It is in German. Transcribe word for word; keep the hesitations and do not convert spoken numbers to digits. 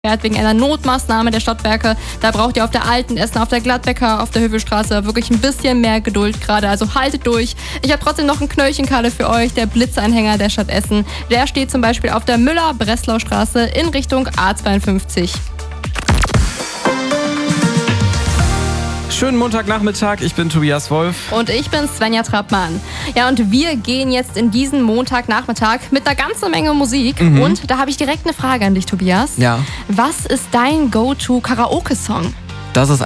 wegen einer Notmaßnahme der Stadtwerke. Da braucht ihr auf der Alten Essen, auf der Gladbecker, auf der Hövelstraße wirklich ein bisschen mehr Geduld gerade. Also haltet durch. Ich habe trotzdem noch ein Knöllchenkarte für euch. Der Blitzanhänger der Stadt Essen. Der steht zum Beispiel auf der Müller-Breslau-Straße in Richtung A zweiundfünfzig. Schönen Montagnachmittag, ich bin Tobias Wolf. Und ich bin Svenja Trappmann. Ja, und wir gehen jetzt in diesen Montagnachmittag mit einer ganzen Menge Musik. Mhm. Und da habe ich direkt eine Frage an dich, Tobias. Ja. Was ist dein Go-To-Karaoke-Song? Das ist